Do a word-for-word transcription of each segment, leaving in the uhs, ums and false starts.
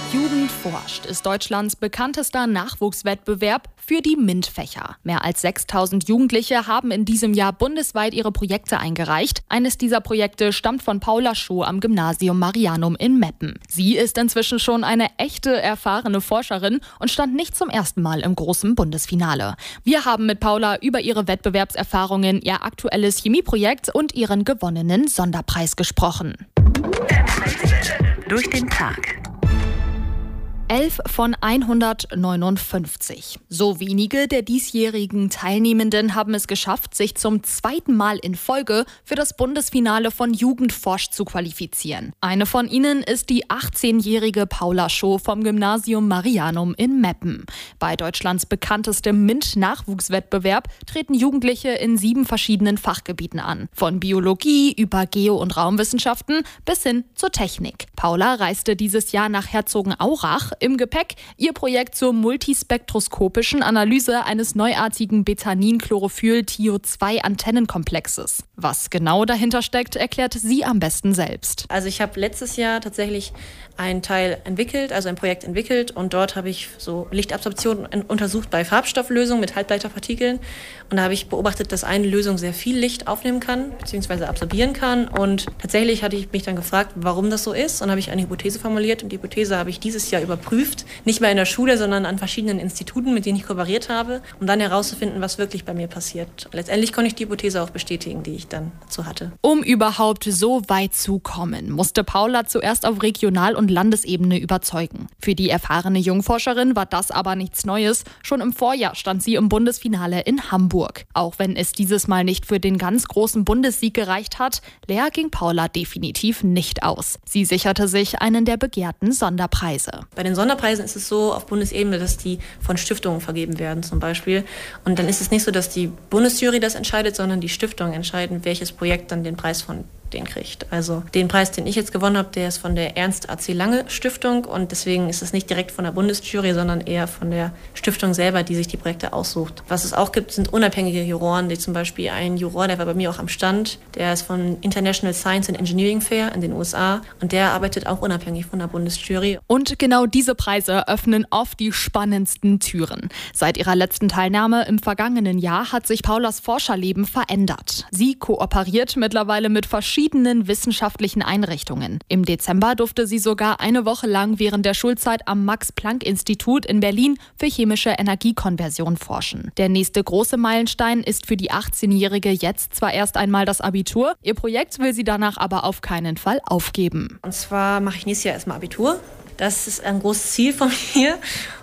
Jugend forscht ist Deutschlands bekanntester Nachwuchswettbewerb für die MINT-Fächer. Mehr als sechstausend Jugendliche haben in diesem Jahr bundesweit ihre Projekte eingereicht. Eines dieser Projekte stammt von Paula Scho am Gymnasium Marianum in Meppen. Sie ist inzwischen schon eine echte, erfahrene Forscherin und stand nicht zum ersten Mal im großen Bundesfinale. Wir haben mit Paula über ihre Wettbewerbserfahrungen, ihr aktuelles Chemieprojekt und ihren gewonnenen Sonderpreis gesprochen. Durch den Tag. elf von hundertneunundfünfzig. So wenige der diesjährigen Teilnehmenden haben es geschafft, sich zum zweiten Mal in Folge für das Bundesfinale von Jugend forscht zu qualifizieren. Eine von ihnen ist die achtzehnjährige Paula Scho vom Gymnasium Marianum in Meppen. Bei Deutschlands bekanntestem MINT-Nachwuchswettbewerb treten Jugendliche in sieben verschiedenen Fachgebieten an. Von Biologie über Geo- und Raumwissenschaften bis hin zur Technik. Paula reiste dieses Jahr nach Herzogenaurach. Im Gepäck ihr Projekt zur multispektroskopischen Analyse eines neuartigen Betanin-Chlorophyll-T I O zwei Antennenkomplexes. Was genau dahinter steckt, erklärt sie am besten selbst. Also ich habe letztes Jahr tatsächlich einen Teil entwickelt, also ein Projekt entwickelt und dort habe ich so Lichtabsorption untersucht bei Farbstofflösungen mit Halbleiterpartikeln und da habe ich beobachtet, dass eine Lösung sehr viel Licht aufnehmen kann bzw. absorbieren kann und tatsächlich hatte ich mich dann gefragt, warum das so ist und habe ich eine Hypothese formuliert und die Hypothese habe ich dieses Jahr überprüft, nicht mehr in der Schule, sondern an verschiedenen Instituten, mit denen ich kooperiert habe, um dann herauszufinden, was wirklich bei mir passiert. Letztendlich konnte ich die Hypothese auch bestätigen, die ich dann dazu hatte. Um überhaupt so weit zu kommen, musste Paula zuerst auf Regional- und Landesebene überzeugen. Für die erfahrene Jungforscherin war das aber nichts Neues. Schon im Vorjahr stand sie im Bundesfinale in Hamburg. Auch wenn es dieses Mal nicht für den ganz großen Bundessieg gereicht hat, leer ging Paula definitiv nicht aus. Sie sicherte sich einen der begehrten Sonderpreise. Bei den Sonderpreisen ist es so auf Bundesebene, dass die von Stiftungen vergeben werden zum Beispiel. Und dann ist es nicht so, dass die Bundesjury das entscheidet, sondern die Stiftungen entscheiden, welches Projekt dann den Preis von den kriegt. Also den Preis, den ich jetzt gewonnen habe, der ist von der Ernst A C Lange Stiftung und deswegen ist es nicht direkt von der Bundesjury, sondern eher von der Stiftung selber, die sich die Projekte aussucht. Was es auch gibt, sind unabhängige Juroren, die zum Beispiel ein Juror, der war bei mir auch am Stand, der ist von International Science and Engineering Fair in den U S A und der arbeitet auch unabhängig von der Bundesjury. Und genau diese Preise öffnen oft die spannendsten Türen. Seit ihrer letzten Teilnahme im vergangenen Jahr hat sich Paulas Forscherleben verändert. Sie kooperiert mittlerweile mit verschiedenen verschiedenen wissenschaftlichen Einrichtungen. Im Dezember durfte sie sogar eine Woche lang während der Schulzeit am Max-Planck-Institut in Berlin für chemische Energiekonversion forschen. Der nächste große Meilenstein ist für die achtzehnjährige jetzt zwar erst einmal das Abitur, ihr Projekt will sie danach aber auf keinen Fall aufgeben. Und zwar mache ich nächstes Jahr erstmal Abitur. Das ist ein großes Ziel von mir.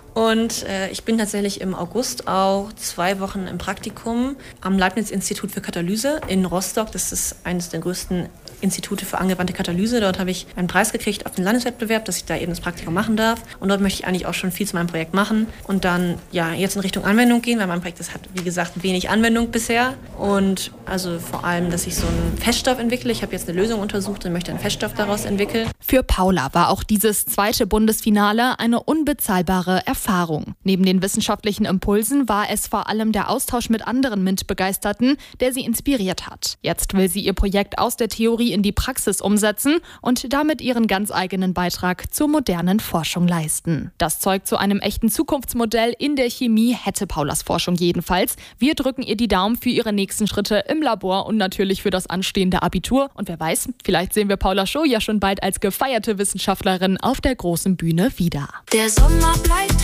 Und äh, ich bin tatsächlich im August auch zwei Wochen im Praktikum am Leibniz-Institut für Katalyse in Rostock. Das ist eines der größten Institute für angewandte Katalyse. Dort habe ich einen Preis gekriegt auf den Landeswettbewerb, dass ich da eben das Praktikum machen darf. Und dort möchte ich eigentlich auch schon viel zu meinem Projekt machen. Und dann ja jetzt in Richtung Anwendung gehen, weil mein Projekt das hat, wie gesagt, wenig Anwendung bisher. Und also vor allem, dass ich so einen Feststoff entwickle. Ich habe jetzt eine Lösung untersucht und möchte einen Feststoff daraus entwickeln. Für Paula war auch dieses zweite Bundesfinale eine unbezahlbare Erfahrung. Neben den wissenschaftlichen Impulsen war es vor allem der Austausch mit anderen MINT-Begeisterten, der sie inspiriert hat. Jetzt will sie ihr Projekt aus der Theorie in die Praxis umsetzen und damit ihren ganz eigenen Beitrag zur modernen Forschung leisten. Das Zeug zu einem echten Zukunftsmodell in der Chemie hätte Paulas Forschung jedenfalls. Wir drücken ihr die Daumen für ihre nächsten Schritte im Labor und natürlich für das anstehende Abitur. Und wer weiß, vielleicht sehen wir Paula Scho ja schon bald als gefeierte Wissenschaftlerin auf der großen Bühne wieder. Der Sommer bleibt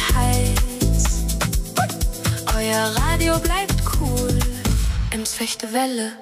heiß, euer Radio bleibt cool, Ems Fechte Welle.